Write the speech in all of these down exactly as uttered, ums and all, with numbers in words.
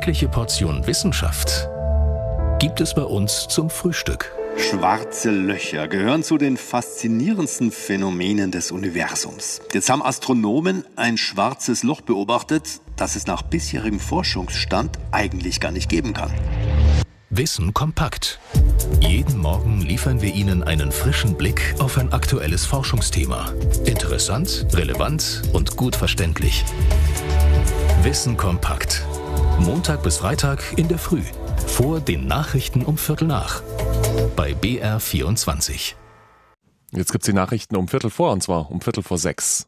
tägliche Portion Wissenschaft gibt es bei uns zum Frühstück. Schwarze Löcher gehören zu den faszinierendsten Phänomenen des Universums. Jetzt haben Astronomen ein schwarzes Loch beobachtet, das es nach bisherigem Forschungsstand eigentlich gar nicht geben kann. Wissen kompakt. Jeden Morgen liefern wir Ihnen einen frischen Blick auf ein aktuelles Forschungsthema. Interessant, relevant und gut verständlich. Wissen kompakt. Montag bis Freitag in der Früh. Vor den Nachrichten um Viertel nach. Bei B R vierundzwanzig. Jetzt gibt es die Nachrichten um Viertel vor, und zwar um Viertel vor sechs.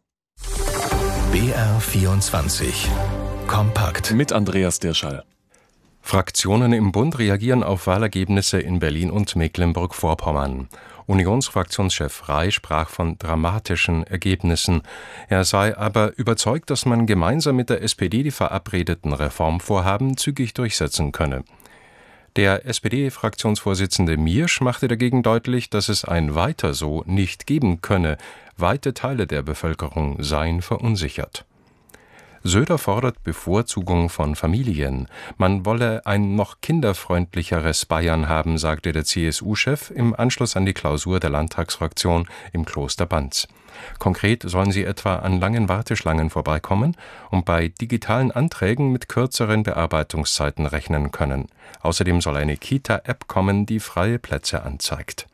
B R vierundzwanzig. Kompakt. Mit Andreas Dirschall. Fraktionen im Bund reagieren auf Wahlergebnisse in Berlin und Mecklenburg-Vorpommern. Unionsfraktionschef Rey sprach von dramatischen Ergebnissen. Er sei aber überzeugt, dass man gemeinsam mit der S P D die verabredeten Reformvorhaben zügig durchsetzen könne. Der S P D-Fraktionsvorsitzende Miersch machte dagegen deutlich, dass es ein Weiter so nicht geben könne. Weite Teile der Bevölkerung seien verunsichert. Söder fordert Bevorzugung von Familien. Man wolle ein noch kinderfreundlicheres Bayern haben, sagte der C S U-Chef im Anschluss an die Klausur der Landtagsfraktion im Kloster Banz. Konkret sollen sie etwa an langen Warteschlangen vorbeikommen und bei digitalen Anträgen mit kürzeren Bearbeitungszeiten rechnen können. Außerdem soll eine Kita-App kommen, die freie Plätze anzeigt.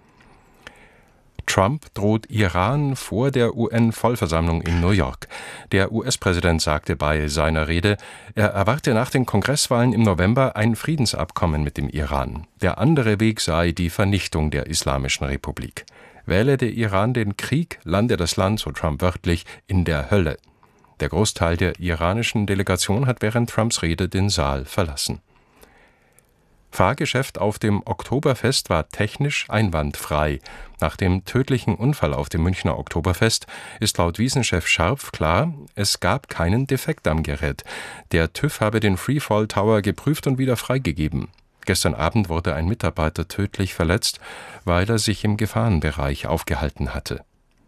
Trump droht Iran vor der U N-Vollversammlung in New York. Der U S-Präsident sagte bei seiner Rede, er erwarte nach den Kongresswahlen im November ein Friedensabkommen mit dem Iran. Der andere Weg sei die Vernichtung der Islamischen Republik. Wähle der Iran den Krieg, lande das Land, so Trump wörtlich, in der Hölle. Der Großteil der iranischen Delegation hat während Trumps Rede den Saal verlassen. Fahrgeschäft auf dem Oktoberfest war technisch einwandfrei. Nach dem tödlichen Unfall auf dem Münchner Oktoberfest ist laut Wiesenchef Scharpf klar, es gab keinen Defekt am Gerät. Der TÜV habe den Freefall Tower geprüft und wieder freigegeben. Gestern Abend wurde ein Mitarbeiter tödlich verletzt, weil er sich im Gefahrenbereich aufgehalten hatte.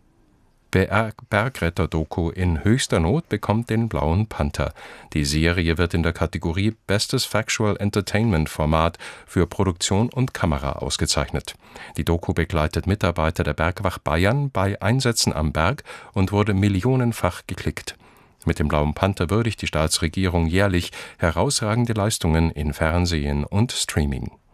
Bergretter-Doku in höchster Not bekommt den Blauen Panther. Die Serie wird in der Kategorie Bestes Factual Entertainment Format für Produktion und Kamera ausgezeichnet. Die Doku begleitet Mitarbeiter der Bergwacht Bayern bei Einsätzen am Berg und wurde millionenfach geklickt. Mit dem Blauen Panther würdigt die Staatsregierung jährlich herausragende Leistungen in Fernsehen und Streaming.